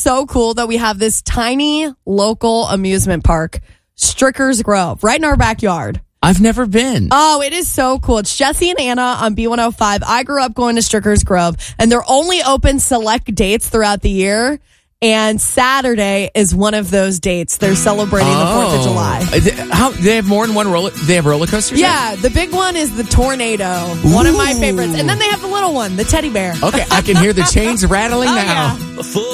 so cool that we have this tiny local amusement park, Strickers Grove, right in our backyard. I've never been. Oh, it is so cool. It's Jesse and Anna on B105. I grew up going to Strickers Grove, and they're only open select dates throughout the year. And Saturday is one of those dates. They're celebrating the 4th of July. They have more than one roller? They have roller coasters? Yeah, the big one is the Tornado. One of my favorites. And then they have the little one, the teddy bear. Okay, I can hear the chains rattling now. Yeah.